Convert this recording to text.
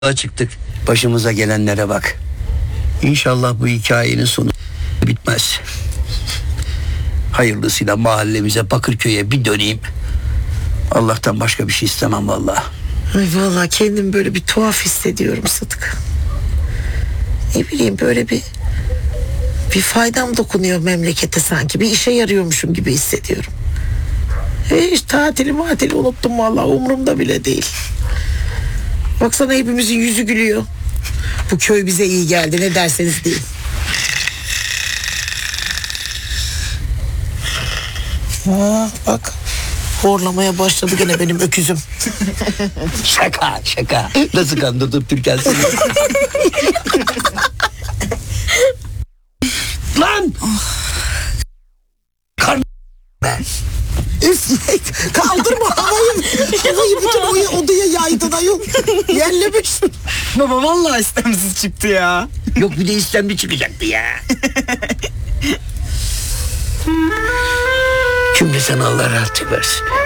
çıktık. Başımıza gelenlere bak. İnşallah bu hikayenin sonu bitmez. Hayırlısıyla mahallemize, Bakırköy'e bir döneyim. Allah'tan başka bir şey istemem vallahi. Ay vallahi kendim böyle bir tuhaf hissediyorum Sıdık. Ne bileyim böyle bir faydam dokunuyor memlekete sanki. Bir işe yarıyormuşum gibi hissediyorum. Hiç tatili unuttum vallahi, umurumda bile değil. Baksana hepimizin yüzü gülüyor. Bu köy bize iyi geldi, ne derseniz deyin. Bak horlamaya başladı gene benim öküzüm. Şaka. Nasıl kandırdım Türkan seni? Lan! Ben. Üf, kaldırma havayı bütün odaya yaydın ayol. Yerlemişsin. Baba vallahi istemsiz çıktı ya. Yok bir de istemli çıkacaktı ya. Cümleten Allah rahatlık versin.